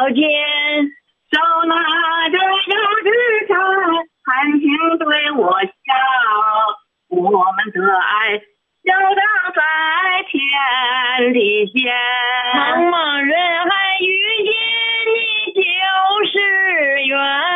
肩，手拿着油纸伞，含情对我笑。我们的爱游荡在天地间，茫茫人海遇见你就是缘。